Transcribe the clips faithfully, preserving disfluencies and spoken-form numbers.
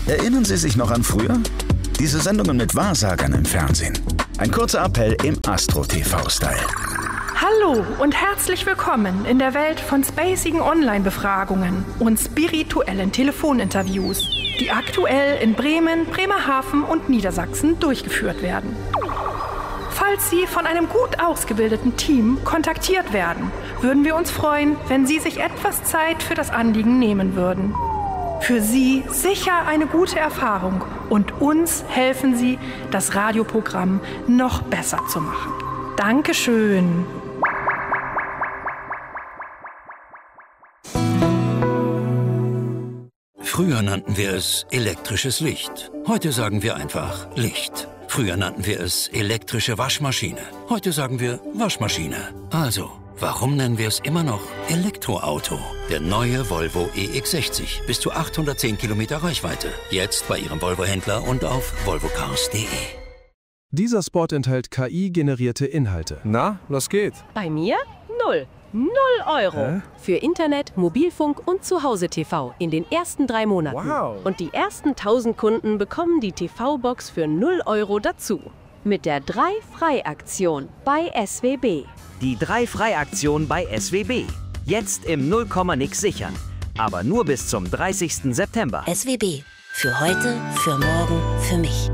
Erinnern Sie sich noch an früher? Diese Sendungen mit Wahrsagern im Fernsehen. Ein kurzer Appell im Astro-T V-Style. Hallo und herzlich willkommen in der Welt von spacigen Online-Befragungen und spirituellen Telefoninterviews, die aktuell in Bremen, Bremerhaven und Niedersachsen durchgeführt werden. Falls Sie von einem gut ausgebildeten Team kontaktiert werden, würden wir uns freuen, wenn Sie sich etwas Zeit für das Anliegen nehmen würden. Für Sie sicher eine gute Erfahrung und uns helfen Sie, das Radioprogramm noch besser zu machen. Dankeschön. Früher nannten wir es elektrisches Licht. Heute sagen wir einfach Licht. Früher nannten wir es elektrische Waschmaschine. Heute sagen wir Waschmaschine. Also, warum nennen wir es immer noch Elektroauto? Der neue Volvo E X sechzig. Bis zu achthundertzehn Kilometer Reichweite. Jetzt bei Ihrem Volvo-Händler und auf volvo cars punkt de. Dieser Spot enthält K I-generierte Inhalte. Na, was geht? Bei mir null. Null Euro. Hä? Für Internet, Mobilfunk und Zuhause-T V in den ersten drei Monaten. Wow. Und die ersten tausend Kunden bekommen die T V-Box für null Euro dazu. Mit der drei Frei Aktion bei S W B. Die drei Frei Aktion bei S W B. Jetzt im null Komma nix sichern. Aber nur bis zum dreißigsten September. S W B. Für heute, für morgen, für mich.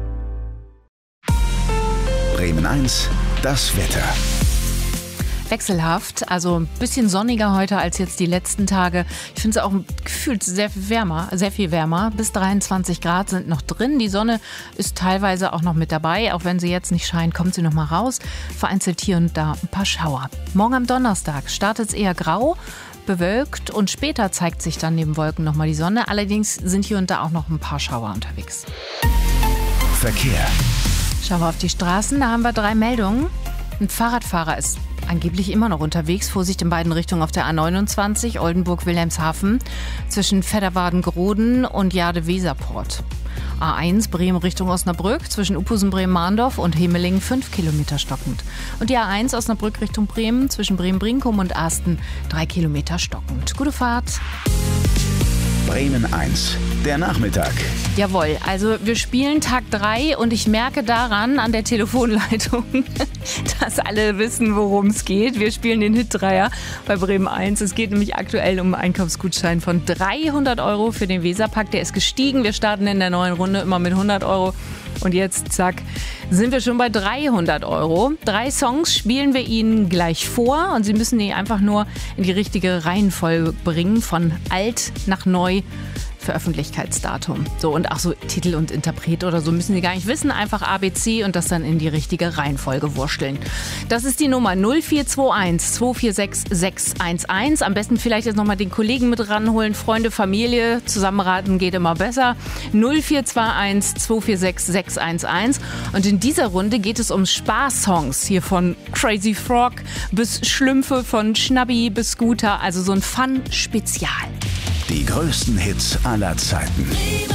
Bremen eins, das Wetter. Wechselhaft, also ein bisschen sonniger heute als jetzt die letzten Tage. Ich finde es auch gefühlt sehr viel wärmer, sehr viel wärmer. Bis dreiundzwanzig Grad sind noch drin. Die Sonne ist teilweise auch noch mit dabei. Auch wenn sie jetzt nicht scheint, kommt sie noch mal raus. Vereinzelt hier und da ein paar Schauer. Morgen am Donnerstag startet es eher grau, bewölkt und später zeigt sich dann neben Wolken noch mal die Sonne. Allerdings sind hier und da auch noch ein paar Schauer unterwegs. Verkehr. Schauen wir auf die Straßen, da haben wir drei Meldungen. Ein Fahrradfahrer ist angeblich immer noch unterwegs. Vorsicht in beiden Richtungen auf der A neunundzwanzig, Oldenburg-Wilhelmshaven, zwischen Fedderwarden-Groden und Jade-Weserport. A eins Bremen Richtung Osnabrück, zwischen Uphusen-Bremen-Mahndorf und Hemelingen fünf Kilometer stockend. Und die A eins Osnabrück Richtung Bremen, zwischen Bremen-Brinkum und Asten drei Kilometer stockend. Gute Fahrt. Bremen eins, der Nachmittag. Jawohl, also wir spielen Tag drei und ich merke daran, an der Telefonleitung, dass alle wissen, worum es geht. Wir spielen den Hit-Dreier bei Bremen eins. Es geht nämlich aktuell um einen Einkaufsgutschein von dreihundert Euro für den Weserpark. Der ist gestiegen. Wir starten in der neuen Runde immer mit hundert Euro. Und jetzt, zack, sind wir schon bei dreihundert Euro. Drei Songs spielen wir Ihnen gleich vor und Sie müssen die einfach nur in die richtige Reihenfolge bringen, von alt nach neu. Veröffentlichkeitsdatum. So, und auch so Titel und Interpret oder so müssen Sie gar nicht wissen. Einfach A B C und das dann in die richtige Reihenfolge wursteln. Das ist die Nummer null vier zwei eins zwei vier sechs sechs eins eins. Am besten vielleicht jetzt nochmal den Kollegen mit ranholen. Freunde, Familie, zusammenraten geht immer besser. null vier zwei eins zwei vier sechs sechs eins eins. Und in dieser Runde geht es um Spaßsongs. Hier von Crazy Frog bis Schlümpfe, von Schnabbi bis Scooter. Also so ein Fun-Spezial. Die größten Hits aller Zeiten.